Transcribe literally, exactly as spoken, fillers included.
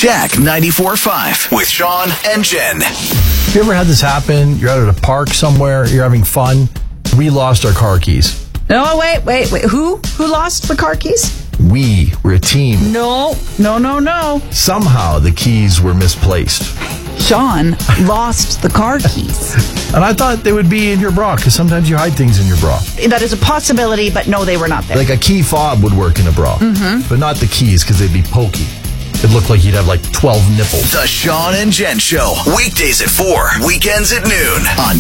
Jack ninety-four point five with Sean and Jen. Have you ever had this happen? You're out at a park somewhere, you're having fun. We lost our car keys. No, wait, wait, wait. Who? Who lost the car keys? We were a team. No, no, no, no. Somehow the keys were misplaced. Sean lost the car keys. And I thought they would be in your bra, because sometimes you hide things in your bra. That is a possibility, but no, they were not there. Like a key fob would work in a bra, mm-hmm. but not the keys, because they'd be pokey. It looked like you'd have like twelve nipples. The Sean and Jen Show. Weekdays at four, weekends at noon on